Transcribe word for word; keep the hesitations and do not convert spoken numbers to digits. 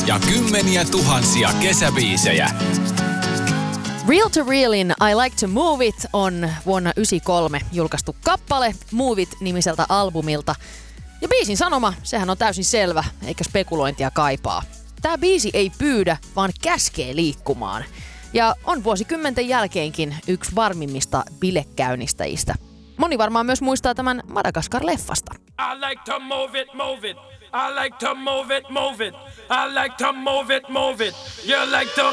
ja kymmeniä tuhansia kesäbiisejä. Real to Realin I Like to Move It on vuonna yhdeksänkymmentäkolme julkaistu kappale Move It-nimiseltä albumilta. Ja biisin sanoma, sehän on täysin selvä, eikä spekulointia kaipaa. Tää biisi ei pyydä, vaan käskee liikkumaan. Ja on vuosikymmenten jälkeenkin yksi varmimmista bilekäynnistäjistä. Moni varmaan myös muistaa tämän Madagaskar-leffasta. I like to move it, move it. I like to move it, move it. I like to move it, move it. You like to